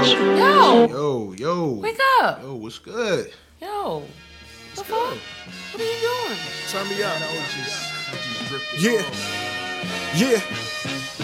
Yo. Wake up. Yo, what's good? Yo. The fuck? What are you doing? Turn me up. I just drifted Yeah. off. Yeah.